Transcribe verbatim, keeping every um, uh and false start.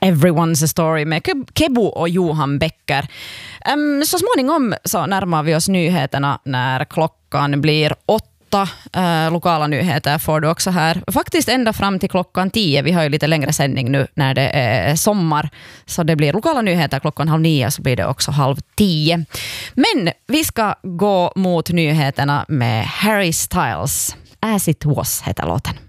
Everyone's a Story med Kebo och Johan Becker. Um, så småningom så närmar vi oss nyheterna när klockan blir åtta. Uh, lokala nyheter får du också här. Faktiskt ända fram till klockan tio. Vi har ju lite längre sändning nu när det är sommar. Så det blir lokala nyheter klockan halv nio, så blir det också halv tio. Men vi ska gå mot nyheterna med Harry Styles. As It Was heter låten.